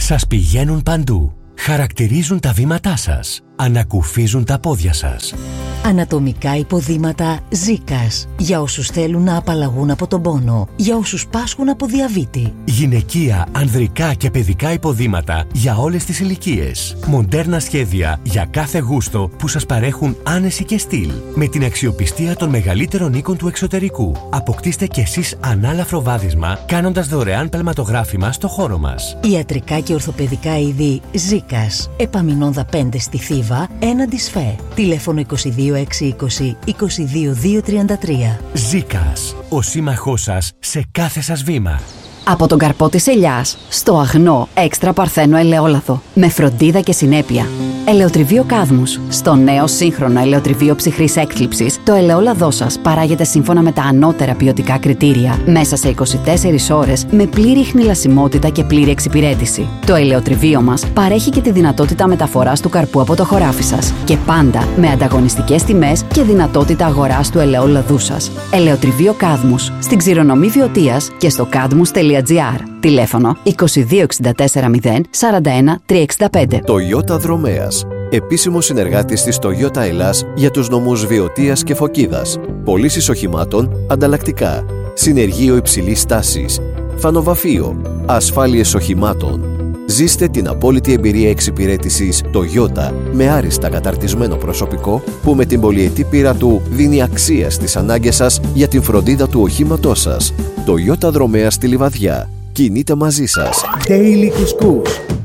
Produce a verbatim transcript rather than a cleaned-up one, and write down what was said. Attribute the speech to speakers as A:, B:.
A: Σας πηγαίνουν παντού. Χαρακτηρίζουν τα βήματά σας. Ανακουφίζουν τα πόδια σας.
B: Ανατομικά υποδήματα Ζίκας. Για όσους θέλουν να απαλλαγούν από τον πόνο. Για όσους πάσχουν από διαβήτη.
A: Γυναικεία, ανδρικά και παιδικά υποδήματα για όλες τις ηλικίες. Μοντέρνα σχέδια για κάθε γούστο που σας παρέχουν άνεση και στυλ. Με την αξιοπιστία των μεγαλύτερων οίκων του εξωτερικού. Αποκτήστε κι εσείς ανάλαφρο βάδισμα κάνοντας δωρεάν πελματογράφημα στο χώρο μας.
B: Ιατρικά και ορθοπαιδικά είδη Ζίκας. Επαμινόνδα πέντε στη Θήβα, έναντι ΣΦΕ. Τηλέφωνο είκοσι δύο έξι είκοσι είκοσι δύο δύο τριάντα τρία.
A: Ζίκας, ο σύμμαχός σας σε κάθε σας βήμα.
C: Από τον καρπό της ελιάς στο αγνό έξτρα παρθένο ελαιόλαδο με φροντίδα και συνέπεια. Ελαιοτριβείο Κάδμους. Στο νέο σύγχρονο ελαιοτριβείο ψυχρής έκθλιψης, το ελαιόλαδό σας παράγεται σύμφωνα με τα ανώτερα ποιοτικά κριτήρια μέσα σε είκοσι τέσσερις ώρες με πλήρη ιχνηλασιμότητα και πλήρη εξυπηρέτηση. Το ελαιοτριβείο μας παρέχει και τη δυνατότητα μεταφοράς του καρπού από το χωράφι σας και πάντα με ανταγωνιστικές τιμές και δυνατότητα αγοράς του ελαιόλαδού σας. Ελαιοτριβείο Κάδμους στην Ξηρονομή Βιωτίας και στο κάδμους τελεία τζι άρ. Τηλέφωνο είκοσι δύο εξήντα τέσσερα μηδέν σαράντα ένα τριακόσια εξήντα πέντε.
D: Toyota Δρομέας. Επίσημος συνεργάτης της Toyota Ελλάς για τους νομούς Βιωτίας και Φωκίδας. Πωλήσεις οχημάτων ανταλλακτικά. Συνεργείο υψηλής τάσης. Φανοβαφείο. Ασφάλειες οχημάτων. Ζήστε την απόλυτη εμπειρία εξυπηρέτησης Toyota με άριστα καταρτισμένο προσωπικό που με την πολυετή πείρα του δίνει αξία στις ανάγκες σας για την φροντίδα του οχήματός σας. Toyota Δρομέας στη Λιβαδιά. Κινείται μαζί σας.
E: Daily Couscous.